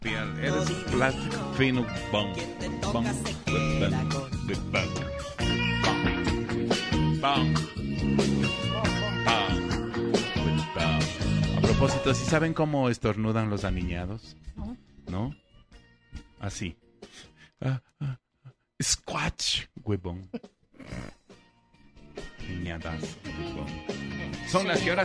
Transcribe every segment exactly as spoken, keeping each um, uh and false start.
Eres plastic fino bong bong bong bong. A propósito, ¿sí saben cómo estornudan los aniñados? ¿No? ¿No? Así. Ah, ah, ah. Squatch, huevón. Niñadas, huevón. ¿Son las que horas?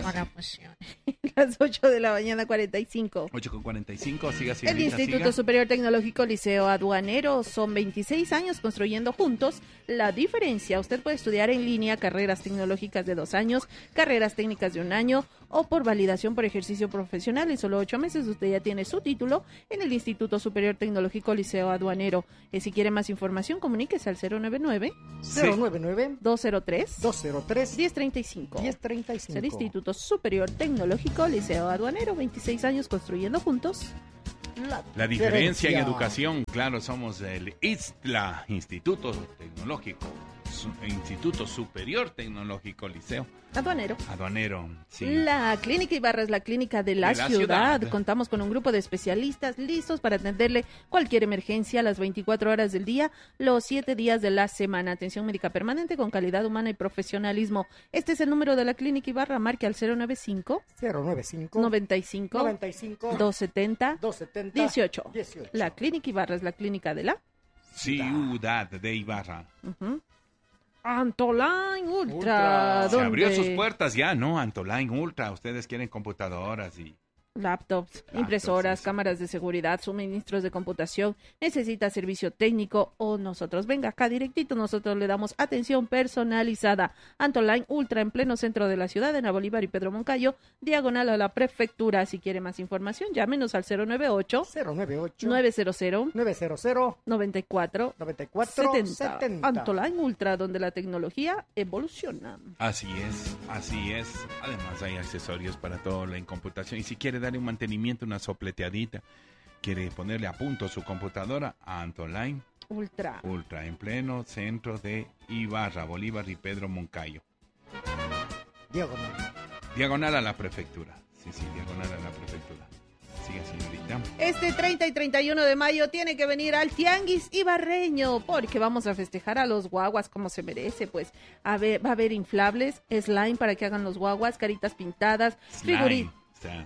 Las ocho de la mañana, cuarenta y cinco. ocho con cuarenta y cinco, siga, El señorita, Instituto siga. Superior Tecnológico Liceo Aduanero son veintiséis años construyendo juntos la diferencia. Usted puede estudiar en línea carreras tecnológicas de dos años, carreras técnicas de un año o por validación por ejercicio profesional. En solo ocho meses usted ya tiene su título en el Instituto Superior Tecnológico Liceo Aduanero. Y si quiere más información, comuníquese al cero nueve nueve, cero nueve nueve, dos cero tres, dos cero tres, diez treinta y cinco. diez treinta y cinco. El Instituto Superior Tecnológico Liceo Aduanero, veintiséis años construyendo juntos la, La diferencia en educación, claro, somos el ISTLA, Instituto Tecnológico, Su- Instituto Superior Tecnológico Liceo Aduanero. Aduanero, sí. La Clínica Ibarra es la clínica de la, De la ciudad. ciudad. Contamos con un grupo de especialistas listos para atenderle cualquier emergencia a las veinticuatro horas del día, los siete días de la semana. Atención médica permanente con calidad humana y profesionalismo. Este es el número de la Clínica Ibarra. Marque al cero noventa y cinco, cero noventa y cinco, noventa y cinco, noventa y cinco, doscientos setenta, doscientos setenta, dieciocho. dieciocho. La Clínica Ibarra es la clínica de la Ciudad de Ibarra. uh-huh. Antoline Ultra. Ultra. Se abrió donde sus puertas ya, ¿no? Antoline Ultra. Ustedes quieren computadoras y... Laptops, impresoras, sí, sí. cámaras de seguridad, suministros de computación, necesita servicio técnico o nosotros. Venga acá directito, nosotros le damos atención personalizada. Antoline Ultra en pleno centro de la ciudad, en la Bolívar y Pedro Moncayo, diagonal a la prefectura. Si quiere más información, llámenos al cero nueve ocho, cero nueve ocho, nueve cero cero, nueve cero cero, noventa y cuatro, noventa y cuatro, setenta. setenta. Antoline Ultra, donde la tecnología evoluciona. Así es, así es. Además hay accesorios para todo en computación. Y si quiere darle un mantenimiento, una sopleteadita, quiere ponerle a punto su computadora, a Antoline Ultra. Ultra, en pleno centro de Ibarra, Bolívar y Pedro Moncayo. Diagonal. Diagonal a la prefectura. Sí, sí, diagonal a la prefectura. Sigue, señorita. Este treinta y treinta y uno de mayo tiene que venir al Tianguis Ibarreño porque vamos a festejar a los guaguas como se merece, pues. A ver, va a haber inflables, slime para que hagan los guaguas, caritas pintadas, Slime. figuritas. O sea,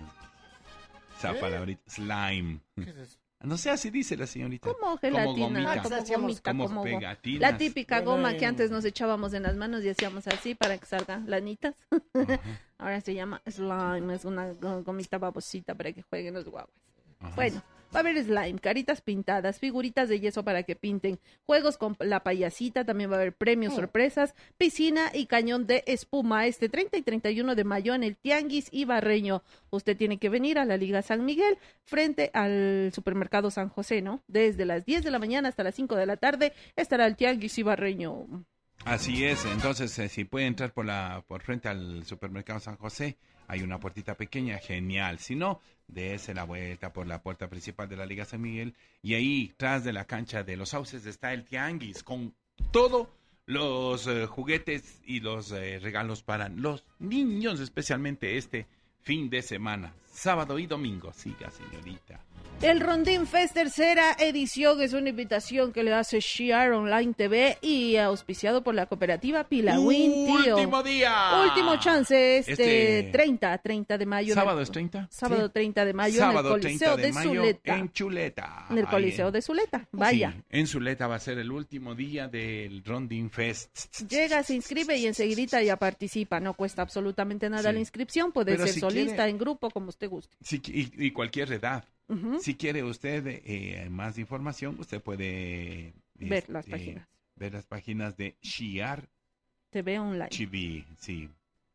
esa palabrita, slime. ¿Qué es eso? No sé, así dice la señorita. Como gelatina, gomita. como Hacíamos gomita, como como go- pegatinas. la típica Bueno, goma en- que antes nos echábamos en las manos y hacíamos así para que salgan lanitas. Ajá, Ahora se llama slime, es una go- gomita babosita para que jueguen los guaguas. ajá. Bueno, va a haber slime, caritas pintadas, figuritas de yeso para que pinten, juegos con la payasita, también va a haber premios, Oh. sorpresas, piscina y cañón de espuma este treinta y treinta y uno de mayo en el Tianguis Ibarreño. Usted tiene que venir a la Liga San Miguel frente al supermercado San José, ¿no? Desde las diez de la mañana hasta las cinco de la tarde estará el Tianguis Ibarreño. Así es, entonces eh, si puede entrar por la por frente al supermercado San José, hay una puertita pequeña, genial. Si no, dése la vuelta por la puerta principal de la Liga San Miguel y ahí, tras de la cancha de los Sauces, está el Tianguis con todos los eh, juguetes y los eh, regalos para los niños, especialmente este fin de semana, sábado y domingo. Siga, señorita. El Rondín Fest tercera edición es una invitación que le hace Shear Online T V y auspiciado por la cooperativa Pilawin, tío. ¡Último día! Último chance, este, Este- treinta, treinta de mayo. en el- ¿Sábado es treinta? Sábado Sí. treinta de mayo Sábado en el Coliseo treinta de, de, mayo Zuleta. en Chuleta. En el Ahí Coliseo en- de Zuleta. Vaya. Sí, en Zuleta va a ser el último día del Rondín Fest. Llega, se inscribe y enseguidita ya participa. No cuesta absolutamente nada Sí. la inscripción. Puede Pero ser si solista, quiere- en grupo, como usted guste. Sí, y, y cualquier edad. Ujú. Si quiere usted eh, más información, usted puede Ver este, las páginas. ver las páginas de Shiar T V online. Chibi. Sí.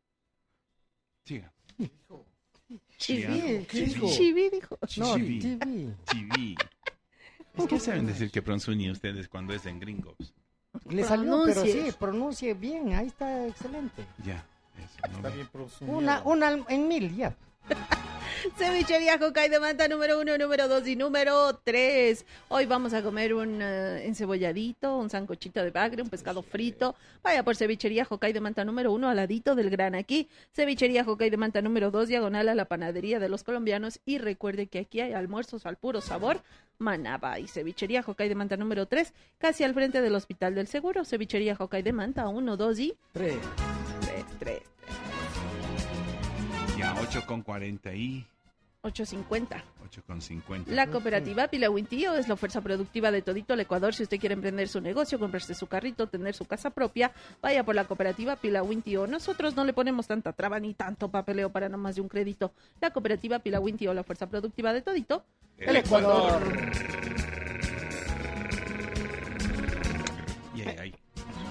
Siga. Chibi. ¿Qué dijo? Chibi dijo. No, Chibi. T V. Chibi. Es que saben decir que pronuncien ustedes cuando es en gringos. Le salió, pero Pronuncie. sí, pronuncie bien, ahí está excelente. Ya. Eso, ¿no Está ve? bien producido. Una, una en mil, ya. Cevichería Jocay de Manta número uno, número dos y número tres. Hoy vamos a comer un uh, encebolladito, un sancochito de bagre, un pescado frito. Vaya por Cevichería Jocay de Manta número uno, al ladito del Gran Aquí. Cevichería Jocay de Manta número dos, diagonal a la panadería de los colombianos. Y recuerde que aquí hay almuerzos al puro sabor Manaba. Y Cevichería Jocay de Manta número tres, casi al frente del Hospital del Seguro. Cevichería Jocay de Manta uno, dos y Tres. tres, tres. Ya, ocho con cuarenta y... ocho cincuenta. ocho con cincuenta. La cooperativa Pilahuintío es la fuerza productiva de todito el Ecuador. Si usted quiere emprender su negocio, comprarse su carrito, tener su casa propia, vaya por la cooperativa Pilahuintío. Nosotros no le ponemos tanta traba ni tanto papeleo para no más de un crédito. La cooperativa Pilahuintío, la fuerza productiva de todito El Ecuador. Y ahí, ahí.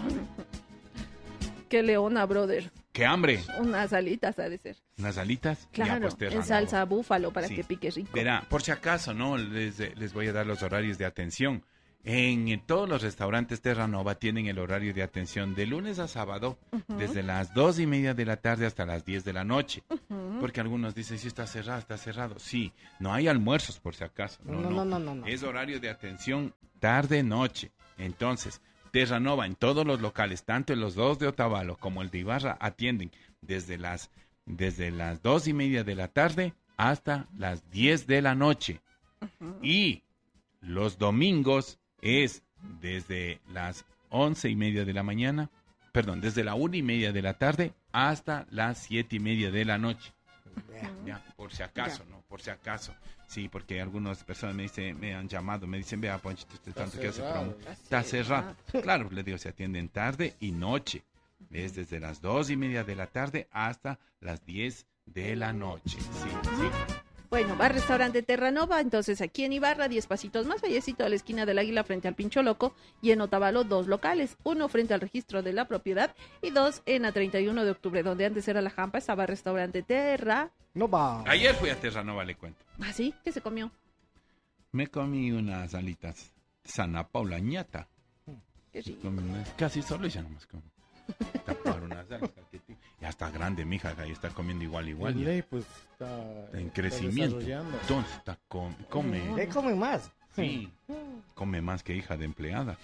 Qué leona, brother. ¡Qué hambre! Unas alitas ha de ser. ¿Unas alitas? Ya, Claro, pues, te en ranó. salsa búfalo para Sí. que pique rico. Verá, por si acaso, ¿no? Les, les voy a dar los horarios de atención. En, eh, todos los restaurantes Terranova tienen el horario de atención de lunes a sábado, Ujú. desde las dos y media de la tarde hasta las diez de la noche. Ujú. Porque algunos dicen, sí, está cerrado, está cerrado. Sí, no hay almuerzos, por si acaso. No, No, no, no, no, no, no. Es horario de atención tarde-noche. Entonces, Terranova en todos los locales, tanto en los dos de Otavalo como el de Ibarra, atienden desde las, desde las dos y media de la tarde hasta las diez de la noche. Ujú. Y los domingos es desde las once y media de la mañana, perdón, desde la una y media de la tarde hasta las siete y media de la noche. Ya, por si acaso, ¿no? Por si acaso. Sí, porque algunas personas me dicen, me han llamado, me dicen, vea, Ponchito, usted Está tanto que hace cerrado. promo. Está cerrado. Claro, le digo, se atienden tarde y noche. Es desde las dos y media de la tarde hasta las diez de la noche. Sí, sí. Bueno, va restaurante Terranova, entonces aquí en Ibarra, diez pasitos más, vallecito a la esquina del Águila frente al Pincho Loco, y en Otavalo dos locales, uno frente al registro de la propiedad y dos en la treinta y uno de octubre, donde antes era la Jampa, estaba restaurante Terra. No va. Ayer fui a Terranova, le cuento. ¿Ah, sí? ¿Qué se comió? Me comí unas alitas Sana Paula ñata. Qué rico. Comí unas- Casi solo y ya nomás como. Tapar unas alitas que ti- Ya está grande, mija, ahí está comiendo igual, igual. En ya. ley, pues, está, En está crecimiento. desarrollando. Entonces está com- come. Mm. Le comen más. Sí, come más que hija de empleada.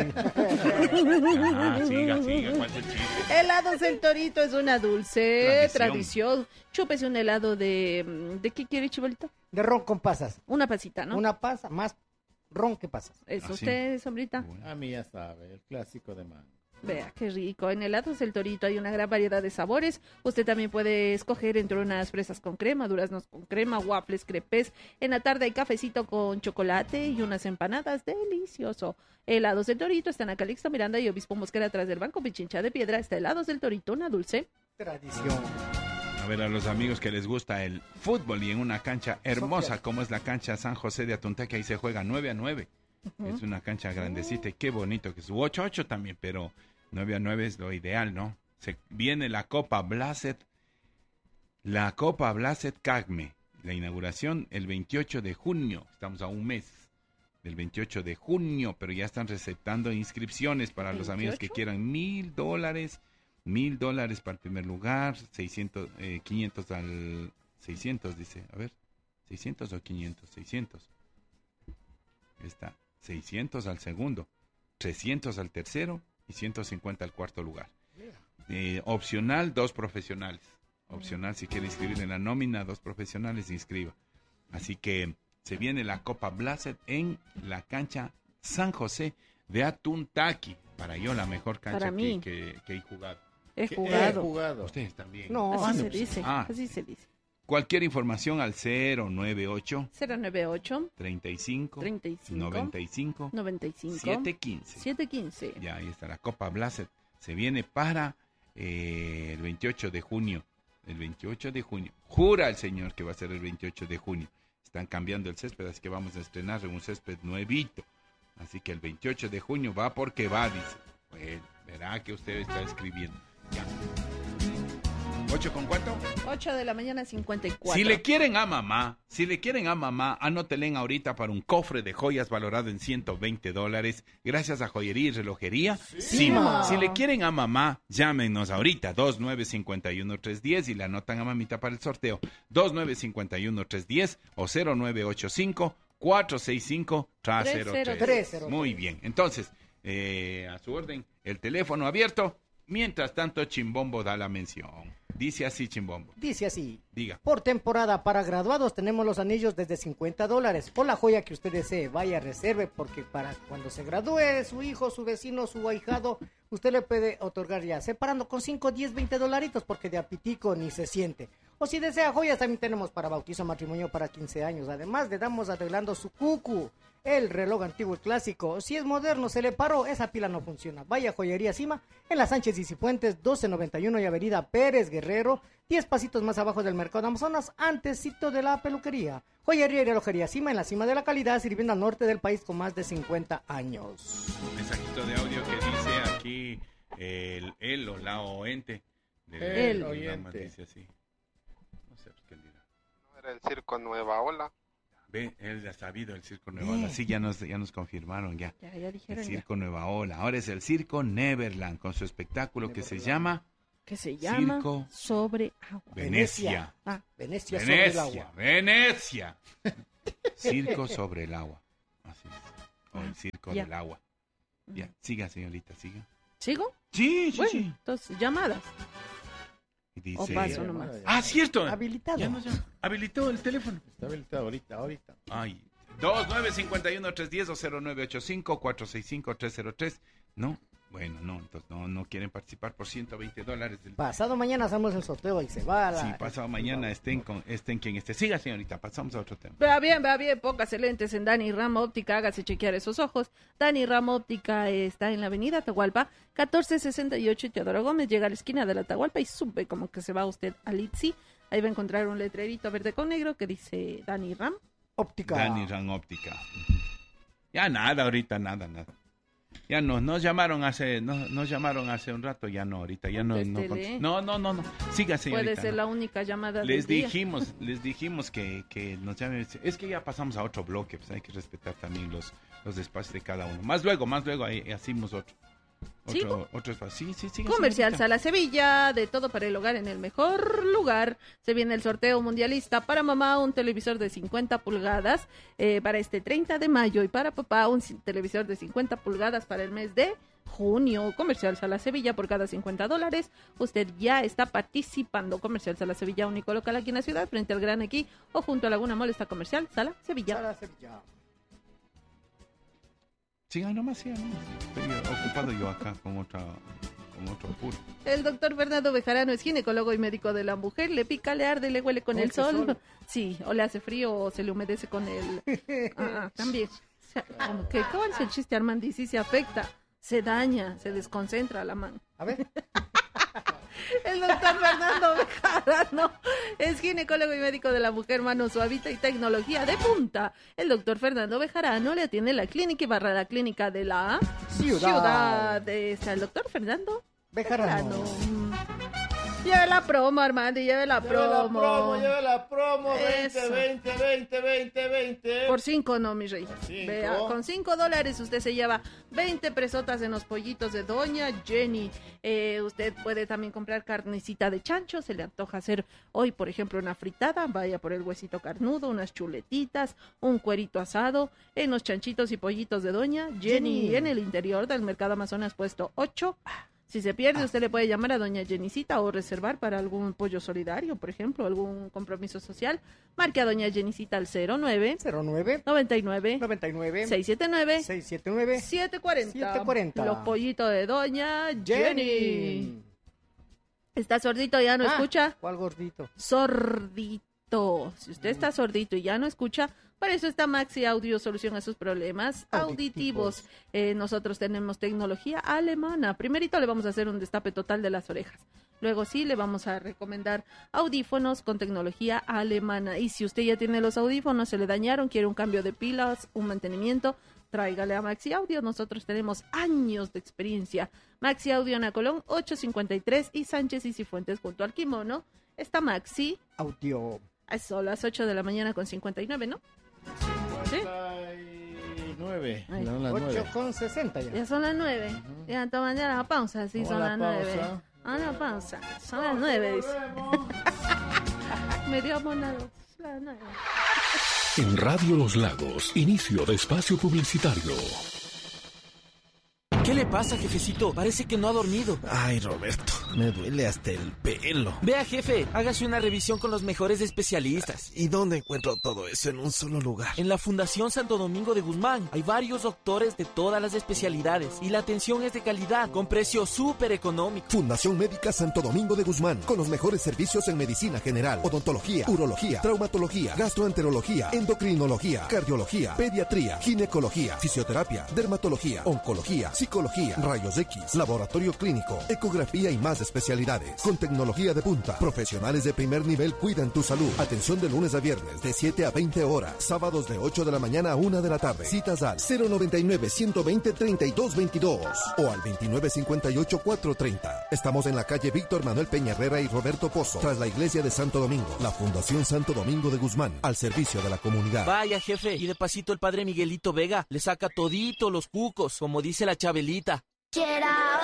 Ah, siga, siga, ¿cuál es el chiste? Helados El Torito es una dulce Tradición. tradición. Chúpese un helado de... ¿De qué quiere, Chibolito? De ron con pasas. Una pasita, ¿no? Una pasa, más ron que pasas. ¿Es Ah, sí. usted, sombrita? Bueno. A mí ya sabe, el clásico de mango. Vea, qué rico. En helados El Torito hay una gran variedad de sabores. Usted también puede escoger entre unas fresas con crema, duraznos con crema, waffles, crepes. En la tarde hay cafecito con chocolate y unas empanadas. Delicioso. Helados El Torito están a Calixto Miranda y Obispo Mosquera atrás del Banco Pichincha de Piedra. Está Helados El Torito, una dulce. Tradición. A ver, a los amigos que les gusta el fútbol y en una cancha hermosa Soccer. como es la cancha San José de Atuntaque, ahí se juega nueve a nueve. Es una cancha grandecita y qué bonito que es. ocho a ocho también, pero nueve a nueve es lo ideal, ¿no? Se viene la Copa Blaset, la Copa Blaset Cagme, la inauguración el veintiocho de junio, estamos a un mes del veintiocho de junio, pero ya están receptando inscripciones para los amigos que ¿veintiocho? quieran mil dólares, mil dólares para el primer lugar, seiscientos, eh, quinientos al, seiscientos dice, a ver, seiscientos o quinientos, seiscientos, está, seiscientos al segundo, trescientos al tercero y ciento cincuenta al cuarto lugar. Eh, opcional, dos profesionales. Opcional, si quiere inscribir en la nómina, dos profesionales, inscriba. Así que se viene la Copa Blaset en la cancha San José de Atuntaqui. Para yo, la mejor cancha Para que, mí. que, que he jugado. He ¿Qué? He jugado. jugado. Ustedes también. No, Así ah, se no, dice. Ah. Así se dice. Cualquier información al cero nueve ocho, cero nueve ocho, treinta y cinco, treinta y cinco, noventa y cinco, noventa y cinco, siete quince. siete quince. Ya, ahí está la Copa Blaset. Se viene para eh, el veintiocho de junio. El veintiocho de junio. Jura el señor que va a ser el veintiocho de junio. Están cambiando el césped, así que vamos a estrenar un césped nuevito. Así que el veintiocho de junio va porque va, dice. Bueno, verá que usted está escribiendo. Ya. ¿Ocho con cuánto? ocho de la mañana, cincuenta y cuatro. Si le quieren a mamá, si le quieren a mamá, anótenle ahorita para un cofre de joyas valorado en ciento veinte dólares, gracias a Joyería y Relojería Sima. Si le quieren a mamá, llámenos ahorita, dos nueve cinco uno tres uno cero y le anotan a mamita para el sorteo, dos nueve cinco uno tres uno cero o cero nueve ocho cinco cuatro seis cinco tres cero tres. Muy bien, entonces, eh, a su orden, el teléfono abierto. Mientras tanto, Chimbombo da la mención. Dice así, Chimbombo. Dice así. Diga. Por temporada para graduados tenemos los anillos desde cincuenta dólares. O la joya que usted desee, vaya, reserve, porque para cuando se gradúe su hijo, su vecino, su ahijado, usted le puede otorgar ya, separando con cinco, diez, veinte dolaritos, porque de apitico ni se siente. O si desea joyas, también tenemos para bautizo, matrimonio, para quince años. Además, le damos arreglando su cucu, el reloj antiguo y clásico. Si es moderno, se le paró, esa pila no funciona. Vaya a Joyería Sima, en la Sánchez y Cifuentes, doce noventa y uno y Avenida Pérez Guerrero, diez pasitos más abajo del Mercado de Amazonas, antesito de la peluquería. Joyería y Relojería Sima, en la cima de la calidad, sirviendo al norte del país con más de cincuenta años. Un mensajito de audio que dice aquí el, el o la o ente. De, El de oyente. Dice así. No sé pues, qué dirá. No era el circo Nueva Ola. Ve, él ha sabido el Circo Nueva Ola. Sí, ya nos, ya nos confirmaron ya. Ya, ya El dijeron ya. Circo Nueva Ola. Ahora es el Circo Neverland con su espectáculo que se llama Que se llama Circo Sobre Agua. Venecia. Ah, Venecia, sobre el Venecia, agua. Venecia. Circo sobre el agua. Así es. O el Circo Ya. del Agua. Ya, siga, señorita, siga. ¿sigo? Sí, sí, Bueno, sí. entonces, llamadas. Y O dice... paso nomás. Ah, cierto. Habilitado. Ya nos llama. Habilitó el teléfono. Está habilitado ahorita, ahorita. Ay, dos nueve cinco uno tres uno cero o cero nueve ocho cinco cuatro seis cinco tres cero tres. No, bueno, no, entonces no, no quieren participar por ciento veinte dólares. Del... Pasado mañana hacemos el sorteo y se va a la... Sí, pasado mañana estén con estén quien esté. Siga, señorita, pasamos a otro tema. Vea bien, vea bien, póngase lentes en Dani Ram Óptica, hágase chequear esos ojos. Dani Ram Óptica está en la avenida Atahualpa, catorce sesenta y ocho, Teodoro Gómez, llega a la esquina de la Atahualpa y sube como que se va usted al Itzi. Ahí va a encontrar un letrerito verde con negro que dice Dani Ram. Óptica. Dani Ran Óptica. Ya nada, ahorita nada, nada. Ya no, nos llamaron hace, no, nos llamaron hace un rato, ya no, ahorita, ya no, no, Contéstele. no, no, no, no, siga, señorita. Puede ser no. la única llamada Les del día. dijimos, les dijimos que, que nos llamen. Es que ya pasamos a otro bloque, pues hay que respetar también los, los espacios de cada uno. Más luego, más luego ahí hacemos otro. ¿Sigo? Otro, otro espacio. Sí, sí, sí. Comercial Sala Sevilla, de todo para el hogar en el mejor lugar. Se viene el sorteo mundialista para mamá, un televisor de cincuenta pulgadas eh, para este treinta de mayo y para papá un ci- televisor de cincuenta pulgadas para el mes de junio. Comercial Sala Sevilla por cada cincuenta dólares. Usted ya está participando. Comercial Sala Sevilla, único local aquí en la ciudad, frente al Gran Equí o junto a Laguna Mall está Comercial Sala Sevilla. Sala Sevilla. Siga nomás, siga nomás. Estoy ocupado yo acá con otra, con otro apuro. El doctor Fernando Bejarano es ginecólogo y médico de la mujer. Le pica, le arde, le huele con Con el el sol. sol. Sí, o le hace frío o se le humedece con el... Ah, ah, también. O sea, como que, ¿cuál es el chiste, Armandi? Sí se afecta, se daña, se desconcentra la mano. A ver. El doctor Fernando Bejarano es ginecólogo y médico de la mujer, mano suavita y tecnología de punta. El doctor Fernando Bejarano le atiende en la clínica y barra la clínica de la Ciudad. ciudad. Está el doctor Fernando Bejarano. Bejarano. Lleve la promo, Armando, lleve la Lleve la promo. promo, lleve la promo, veinte, Eso. veinte, veinte, veinte, veinte. Por cinco no, mi rey. Cinco. Vea, con cinco dólares usted se lleva veinte presotas en los pollitos de Doña Jenny. Eh, usted puede también comprar carnecita de chancho. Se le antoja hacer hoy, por ejemplo, una fritada. Vaya por el huesito carnudo, unas chuletitas, un cuerito asado en los chanchitos y pollitos de Doña Jenny. Jenny. En el interior del Mercado Amazonas puesto ocho. Si se pierde, usted le puede llamar a Doña Jenicita o reservar para algún pollo solidario, por ejemplo, algún compromiso social. Marque a Doña Jenicita al cero nueve cero nueve noventa y nueve noventa y nueve seiscientos setenta y nueve seiscientos setenta y nueve setecientos cuarenta. setecientos cuarenta. Los pollitos de Doña Jenny. Jenny. ¿Está sordito? ¿Ya no Ah, escucha? ¿Cuál gordito? Sordito. Si usted está sordito y ya no escucha, para eso está Maxi Audio, solución a sus problemas auditivos. Auditivos. Eh, nosotros tenemos tecnología alemana. Primerito le vamos a hacer un destape total de las orejas. Luego sí le vamos a recomendar audífonos con tecnología alemana. Y si usted ya tiene los audífonos, se le dañaron, quiere un cambio de pilas, un mantenimiento, tráigale a Maxi Audio. Nosotros tenemos años de experiencia. Maxi Audio en Colón ochocientos cincuenta y tres y Sánchez y Cifuentes junto al Kimono. Está Maxi Audio. Son las ocho de la mañana con cincuenta y nueve, ¿no? ¿Sí? nueve. Ay. Son las ocho nueve. con sesenta ya. Ya son las nueve. Ujú. Ya toman ya la pausa, sí, Vamos son a la las nueve. pausa. A la pausa. Son las nueve, dice. Me dio monado. Las nueve. En Radio Los Lagos, inicio de espacio publicitario. ¿Qué le pasa, jefecito? Parece que no ha dormido. Ay, Roberto, me duele hasta el pelo. Vea, jefe, hágase una revisión con los mejores especialistas. ¿Y dónde encuentro todo eso en un solo lugar? En la Fundación Santo Domingo de Guzmán hay varios doctores de todas las especialidades y la atención es de calidad, con precio súper económico. Fundación Médica Santo Domingo de Guzmán, con los mejores servicios en medicina general, odontología, urología, traumatología, gastroenterología, endocrinología, cardiología, pediatría, ginecología, fisioterapia, dermatología, oncología, psicología, rayos X, laboratorio clínico, ecografía y más especialidades. Con tecnología de punta, profesionales de primer nivel cuidan tu salud. Atención de lunes a viernes de siete a veinte horas, sábados de ocho de la mañana a una de la tarde. Citas al cero noventa y nueve, ciento veinte, treinta y dos veintidós o al veintinueve cincuenta y ocho, cuatrocientos treinta. Estamos en la calle Víctor Manuel Peña Herrera y Roberto Pozo, tras la iglesia de Santo Domingo. La Fundación Santo Domingo de Guzmán, al servicio de la comunidad. Vaya, jefe, y de pasito el padre Miguelito Vega le saca todito los cucos, como dice la Chabelita.